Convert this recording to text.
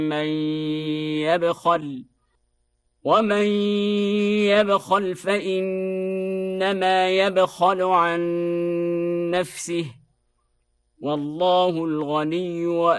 من يبخل ومن يبخل فإنما يبخل عن نفسه والله الغني